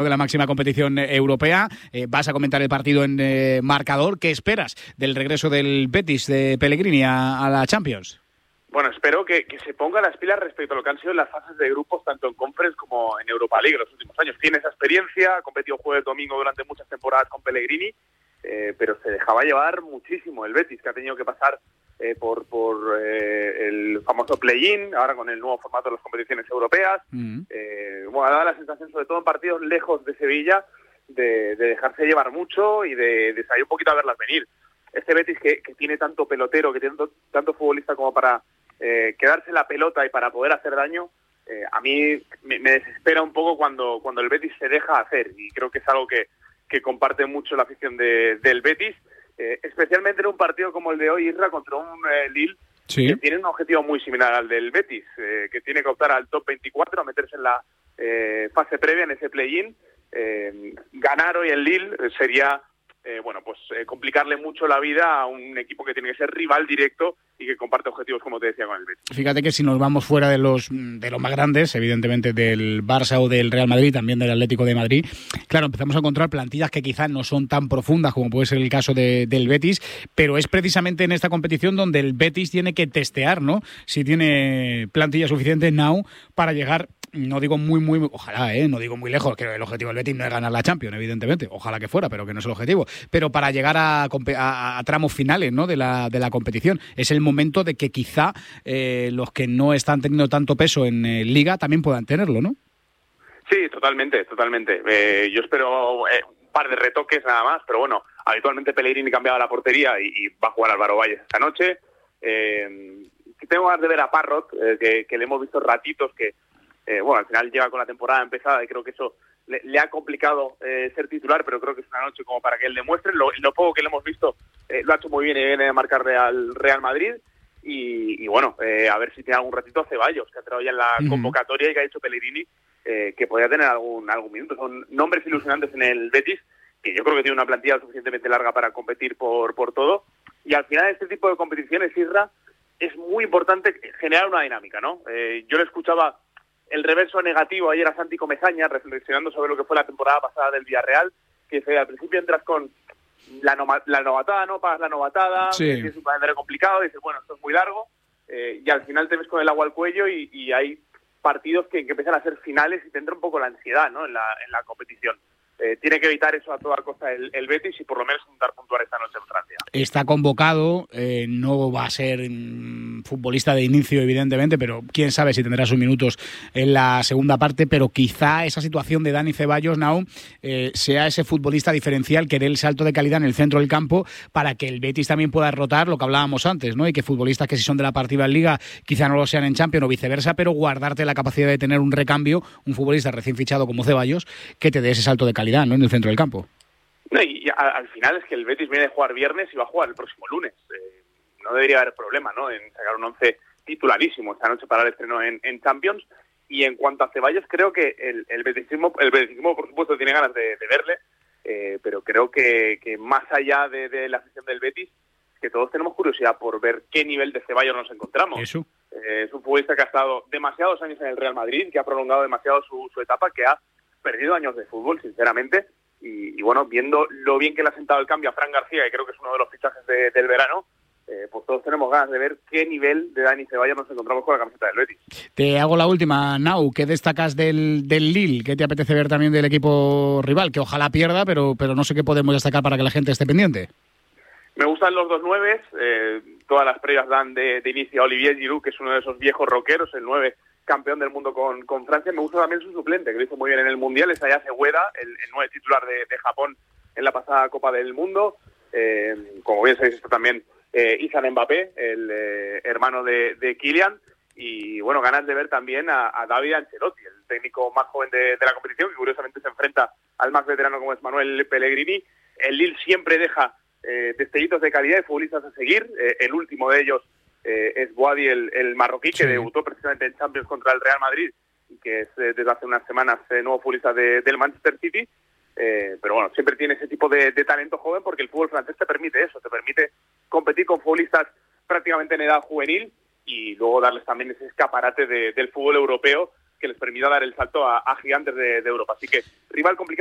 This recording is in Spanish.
de la máxima competición europea. Vas a comentar el partido en marcador. ¿Qué esperas del regreso del Betis de Pellegrini a la Champions? Bueno, espero que se ponga las pilas respecto a lo que han sido las fases de grupos, tanto en Conference como en Europa League en los últimos años. Tiene esa experiencia, ha competido jueves domingo durante muchas temporadas con Pellegrini, pero se dejaba llevar muchísimo el Betis, que ha tenido que pasar por el famoso play-in, ahora con el nuevo formato de las competiciones europeas. Bueno, ha dado la sensación, sobre todo en partidos lejos de Sevilla, de dejarse llevar mucho y de salir un poquito a verlas venir. Este Betis que tiene tanto pelotero, que tiene tanto futbolista como para quedarse la pelota y para poder hacer daño, a mí me desespera un poco cuando el Betis se deja hacer, y creo que es algo que comparte mucho la afición del Betis, especialmente en un partido como el de hoy, Isra, contra un Lille, sí, que tiene un objetivo muy similar al del Betis, que tiene que optar al top 24, a meterse en la fase previa, en ese play-in. Ganar hoy el Lille sería complicarle mucho la vida a un equipo que tiene que ser rival directo y que comparte objetivos, como te decía, con el Betis. Fíjate que si nos vamos fuera de los más grandes, evidentemente del Barça o del Real Madrid, también del Atlético de Madrid, claro, empezamos a encontrar plantillas que quizás no son tan profundas como puede ser el caso del Betis, pero es precisamente en esta competición donde el Betis tiene que testear, ¿no?, si tiene plantilla suficiente now para llegar. No digo muy, ojalá, no digo muy lejos, que el objetivo del Betis no es ganar la Champions, evidentemente, ojalá que fuera, pero que no es el objetivo, pero para llegar a tramos finales, ¿no?, de la competición. Es el momento de que quizá los que no están teniendo tanto peso en Liga también puedan tenerlo, ¿no? Sí, totalmente. Yo espero un par de retoques nada más, pero bueno, habitualmente Pellegrini cambiaba la portería y va a jugar Álvaro Valles esta noche. Tengo ganas de ver a Parrot, que le hemos visto ratitos que al final llega con la temporada empezada y creo que eso le ha complicado ser titular, pero creo que es una noche como para que él demuestre. Lo poco que le hemos visto lo ha hecho muy bien y viene a marcar al Real Madrid. Y a ver si tiene algún ratito Ceballos, que ha entrado ya en la convocatoria y que ha dicho Pellegrini que podría tener algún minuto. Son nombres ilusionantes en el Betis, que yo creo que tiene una plantilla suficientemente larga para competir por todo. Y al final este tipo de competiciones, Isra, es muy importante generar una dinámica, ¿no? Yo le escuchaba el reverso negativo ayer a Santi Comesaña, reflexionando sobre lo que fue la temporada pasada del Villarreal, que dice, al principio entras con la novatada, ¿no? Pagas la novatada, sí, es un calendario complicado, dices, bueno, esto es muy largo, y al final te ves con el agua al cuello y hay partidos que empiezan a ser finales y te entra un poco la ansiedad, ¿no?, en la competición. Tiene que evitar eso a toda costa el Betis y por lo menos intentar puntuar esta noche en Francia. Está convocado, no va a ser futbolista de inicio, evidentemente, pero quién sabe si tendrá sus minutos en la segunda parte, pero quizá esa situación de Dani Ceballos, Nau, sea ese futbolista diferencial que dé el salto de calidad en el centro del campo para que el Betis también pueda rotar lo que hablábamos antes, ¿no?, y que futbolistas que si son de la partida en Liga quizá no lo sean en Champions o viceversa, pero guardarte la capacidad de tener un recambio, un futbolista recién fichado como Ceballos, que te dé ese salto de calidad, ¿no?, en el centro del campo. No, y al final es que el Betis viene de jugar viernes y va a jugar el próximo lunes. No debería haber problema, ¿no?, en sacar un 11 titularísimo esta noche para el estreno en Champions. Y en cuanto a Ceballos, creo que el beticismo, por supuesto, tiene ganas de verle, pero creo que más allá de la afición del Betis, que todos tenemos curiosidad por ver qué nivel de Ceballos nos encontramos. Eso. Es un futbolista que ha estado demasiados años en el Real Madrid, que ha prolongado demasiado su etapa, que ha perdido años de fútbol, sinceramente, y bueno, viendo lo bien que le ha sentado el cambio a Fran García, que creo que es uno de los fichajes del verano, pues todos tenemos ganas de ver qué nivel de Dani Ceballos nos encontramos con la camiseta del Betis. Te hago la última, Nau, ¿qué destacas del Lille? ¿Qué te apetece ver también del equipo rival? Que ojalá pierda, pero no sé qué podemos destacar para que la gente esté pendiente. Me gustan los 2 9, todas las previas dan de inicio a Olivier Giroud, que es uno de esos viejos rockeros, el 9 campeón del mundo con Francia. Me gusta también su suplente, que lo hizo muy bien en el Mundial, es Ayase Ueda, el 9 titular de Japón en la pasada Copa del Mundo. Como bien sabéis, está también Izan Mbappé, el hermano de Kylian. Y bueno, ganas de ver también a David Ancelotti, el técnico más joven de la competición, que curiosamente se enfrenta al más veterano como es Manuel Pellegrini. El Lille siempre deja destellitos de calidad y futbolistas a seguir. El último de ellos es Boadi, el marroquí, que debutó precisamente en Champions contra el Real Madrid y que es desde hace unas semanas nuevo futbolista del Manchester City. Pero bueno, siempre tiene ese tipo de talento joven, porque el fútbol francés te permite eso, te permite competir con futbolistas prácticamente en edad juvenil y luego darles también ese escaparate del fútbol europeo, que les permita dar el salto a gigantes de Europa. Así que rival complicado